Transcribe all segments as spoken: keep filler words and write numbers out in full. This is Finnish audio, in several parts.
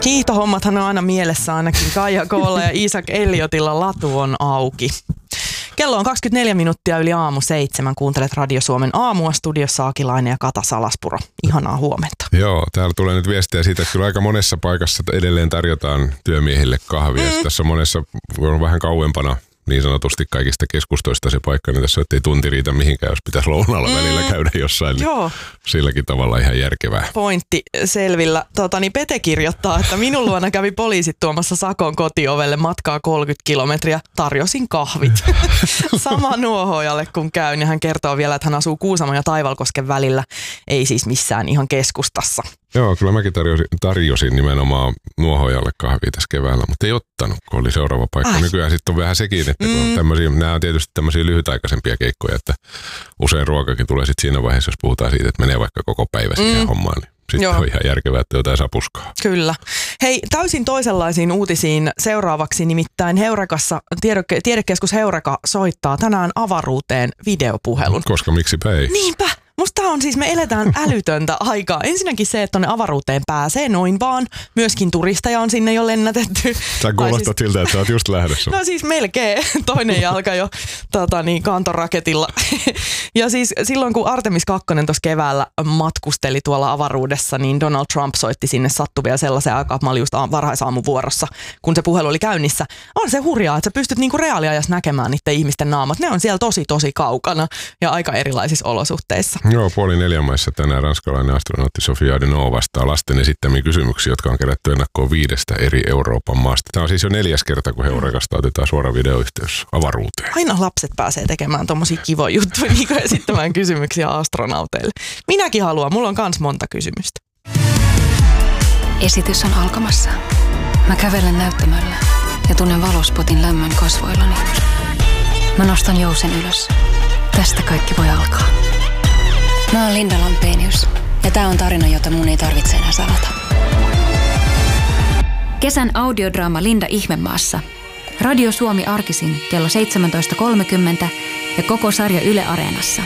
Hiihtohommathan on aina mielessä ainakin Kaija Koolla ja Isaac Elliotilla latu on auki. Kello on kaksikymmentäneljä minuuttia yli aamu seitsemän. Kuuntelet Radio Suomen aamua, studiossa Akilainen ja Kata Salaspuro. Ihanaa huomenta. Joo, täällä tulee nyt viestiä siitä, että kyllä aika monessa paikassa edelleen tarjotaan työmiehille kahvia. Mm. Tässä monessa on vähän kauempana niin sanotusti kaikista keskustoista se paikka, niin tässä ei tunti riitä mihinkään, jos pitäisi lounalla mm. välillä käydä jossain. Niin joo. Silläkin tavalla ihan järkevää. Pointti selvillä. Tota, niin Pete kirjoittaa, että minun luona kävi poliisit tuomassa sakon kotiovelle matkaa kolmekymmentä kilometriä. Tarjosin kahvit. Sama nuohoojalle kun käyn. Ja hän kertoo vielä, että hän asuu Kuusamon ja Taivalkosken välillä. Ei siis missään ihan keskustassa. Joo, kyllä mäkin tarjosin, tarjosin nimenomaan nuohoojalle kahvia tässä keväällä, mutta ei ottanut, kun oli seuraava paikka. Ai. Nykyään sitten on vähän sekin, että kun mm. nämä on tietysti tämmöisiä lyhytaikaisempia keikkoja, että usein ruokakin tulee sitten siinä vaiheessa, jos puhutaan siitä, että menee vaikka koko päivä siihen mm. hommaan, niin sitten Joo. on ihan järkevää, että jotain sapuskaa. Kyllä. Hei, täysin toisenlaisiin uutisiin seuraavaksi, nimittäin Heurekassa, tiedeke, tiedekeskus Heureka soittaa tänään avaruuteen videopuhelun. Koska miksipä ei? Niinpä. Musta on siis, me eletään älytöntä aikaa. Ensinnäkin se, että tonne avaruuteen pääsee noin vaan. Myöskin turisteja on sinne jo lennätetty. Sä kuulostat siis siltä, että sä oot just lähdössä. No siis melkein. Toinen jalka jo tota niin, kantoraketilla. Ja siis silloin, kun Artemis kaksi tuossa keväällä matkusteli tuolla avaruudessa, niin Donald Trump soitti sinne sattuvia sellaisen aikaan, että mä olin just varhaisaamuvuorossa, kun se puhelu oli käynnissä. On se hurjaa, että sä pystyt niinku reaaliajassa näkemään niiden ihmisten naamat. Ne on siellä tosi, tosi kaukana ja aika erilaisissa olosuhteissa. Joo, puoli neljän maissa tänään ranskalainen astronautti Sofia Adenau vastaa lasten esittämiä kysymyksiä, jotka on kerätty ennakkoon viidestä eri Euroopan maasta. Tämä on siis jo neljäs kerta, kun Heurekasta otetaan suora videoyhteys avaruuteen. Aina lapset pääsee tekemään tommosia kivoja juttuja, niin kuin esittämään kysymyksiä astronauteille. Minäkin haluan, mulla on kans monta kysymystä. Esitys on alkamassa. Mä kävelen näyttämöllä ja tunnen valospotin lämmön kasvoillani. Mä nostan jousen ylös. Tästä kaikki voi alkaa. Mä oon Linda Lampenius, ja tää on tarina, jota mun ei tarvitse enää salata. Kesän audiodraama Linda Ihmemaassa. Radio Suomi arkisin kello seitsemäntoista kolmekymmentä ja koko sarja Yle Areenassa.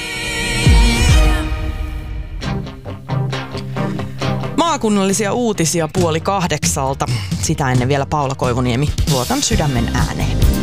Maakunnallisia uutisia puoli kahdeksalta. Sitä ennen vielä Paula Koivuniemi. Luotan sydämen ääneen.